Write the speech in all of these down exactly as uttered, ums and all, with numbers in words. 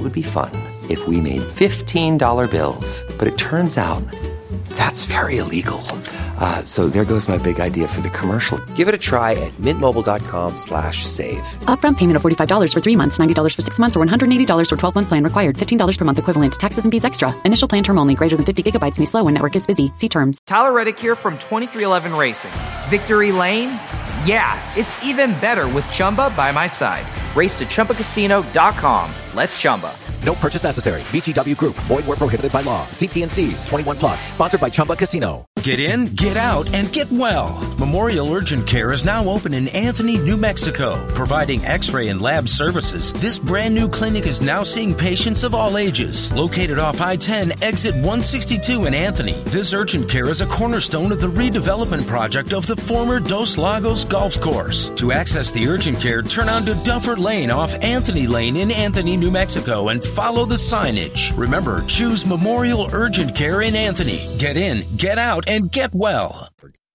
would be fun if we made fifteen dollar bills. But it turns out that's very illegal. Uh, so there goes my big idea for the commercial. Give it a try at mintmobile.com slash save. Upfront payment of forty-five dollars for three months, ninety dollars for six months, or one hundred eighty dollars for twelve-month plan required. fifteen dollars per month equivalent. Taxes and fees extra. Initial plan term only. Greater than fifty gigabytes may slow when network is busy. See terms. Tyler Reddick here from twenty-three eleven Racing. Victory Lane? Yeah, it's even better with Chumba by my side. Race to Chumba Casino dot com. Let's Chumba. No purchase necessary. V G W Group. Void where prohibited by law. See T and C's. twenty-one plus. Sponsored by Chumba Casino. Get in, get out, and get well. Memorial Urgent Care is now open in Anthony, New Mexico, providing x-ray and lab services. This brand new clinic is now seeing patients of all ages. Located off I ten, exit one sixty-two in Anthony, this urgent care is a cornerstone of the redevelopment project of the former Dos Lagos Golf Course. To access the urgent care, turn onto Duffer Lane off Anthony Lane in Anthony, New Mexico, and follow the signage. Remember, choose Memorial Urgent Care in Anthony. Get in, get out, and get well.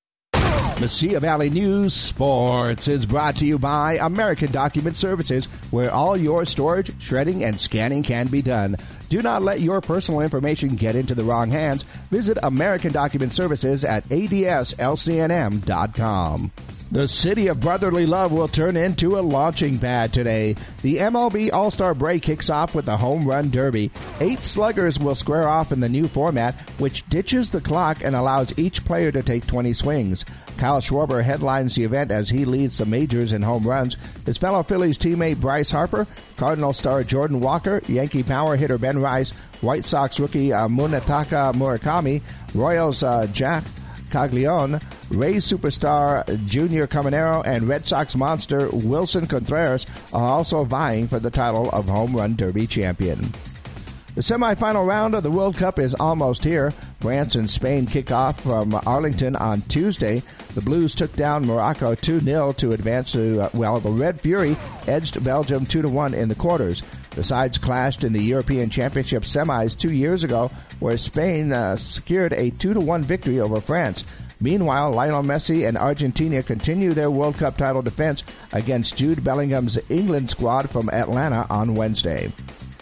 Mesilla Valley News Sports is brought to you by American Document Services, where all your storage, shredding, and scanning can be done. Do not let your personal information get into the wrong hands. Visit American Document Services at A D S L C N M dot com. The city of brotherly love will turn into a launching pad today. The M L B All-Star break kicks off with the Home Run Derby. Eight sluggers will square off in the new format, which ditches the clock and allows each player to take twenty swings. Kyle Schwarber headlines the event as he leads the majors in home runs. His fellow Phillies teammate Bryce Harper, Cardinal star Jordan Walker, Yankee power hitter Ben Rice, White Sox rookie uh, Munetaka Murakami, Royals uh, Jack Caglione, Rays superstar Junior Caminero, and Red Sox monster Wilson Contreras are also vying for the title of Home Run Derby champion. The semifinal round of the World Cup is almost here. France and Spain kick off from Arlington on Tuesday. The Blues took down Morocco two nil to advance to, uh, well, the Red Fury edged Belgium two to one in the quarters. The sides clashed in the European Championship semis two years ago, where Spain uh, secured a two to one victory over France. Meanwhile, Lionel Messi and Argentina continue their World Cup title defense against Jude Bellingham's England squad from Atlanta on Wednesday.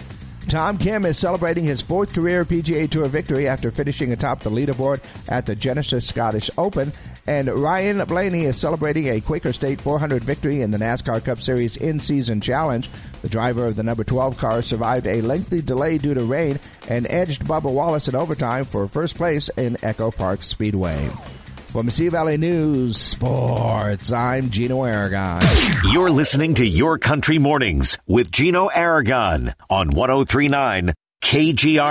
Tom Kim is celebrating his fourth career P G A Tour victory after finishing atop the leaderboard at the Genesis Scottish Open, and Ryan Blaney is celebrating a Quaker State four hundred victory in the NASCAR Cup Series In-Season Challenge. The driver of the number twelve car survived a lengthy delay due to rain and edged Bubba Wallace in overtime for first place in Echo Park Speedway. For Mesilla Valley News Sports, I'm Gino Aragon. You're listening to Your Country Mornings with Gino Aragon on one oh three point nine K G R.